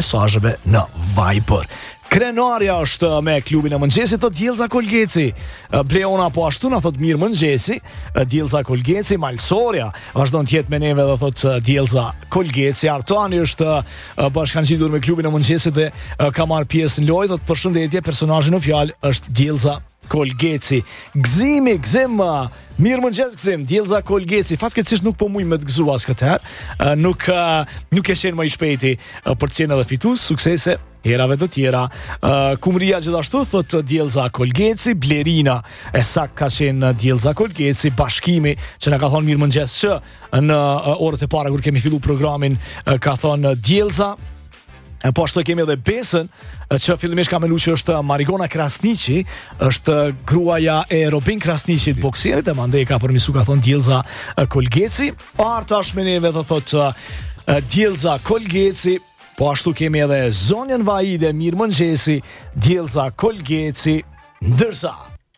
mesazheve në Viber. Krenarja është me klubin e mëngjesit të Djelza Kolgeci. Bleona po ashtu na thot mirë mëngjesi. Djelza Kolgeci, Malsoria vazhdon të jetë me neve dhe thot Djelza Kolgeci. Artani është bashkangjitur me klubin e mëngjesit dhe ka marrë pjesë në lojë. Thot përshëndetje, personazhi në fjalë është Djelza Kolgeci. Gzim, mirë mëngjes Gzim, Djelza Kolgeci. Fatkeqësisht nuk po muj me të gëzuar këtë herë. Nuk e shenë më i shpejti për të qenë edhe fitues, suksese herave të tjera. Kumria gjithashtu thot Djelza Kolgeci, Blerina e sakt ka qenë Djelza Kolgeci, Bashkimi që na ka thonë mirë mëngjes që në orët e para kur kemi filluar programin ka thonë Djelza. Po ashtu kemi edhe Besën, që fillimisht ka menduar që është Marigona Krasniqi, është gruaja e Robin Krasniqit bokserit, e mandej ka përmisu ka thonë Djelza Kolgeci. Artash me neve dhe thot Djelza Kolgeci. Po ashtu kemi edhe Zonjën Vaide, mirë mëngjesi, Djelza Kolgeci, ndërsa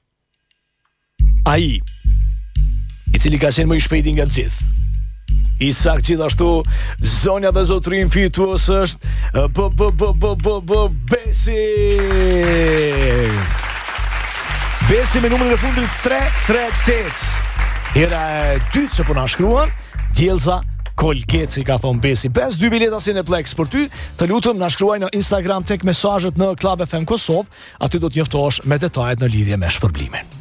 ai i cili ka qenë më i shpejti nga gjithë, i sakt gjithashtu, zonja dhe zotrin fitues është Besi. Besi me numrin e fundit 338. Hera e dytë që po na shkruan, Djelza Kolgeci ka thonë Besi. 2 bileta Cineplex për ty. Të lutem na shkruaj në Instagram tek mesazhet në Club FM Kosovë, aty do të njoftohesh me detajet në lidhje me shpërblimin.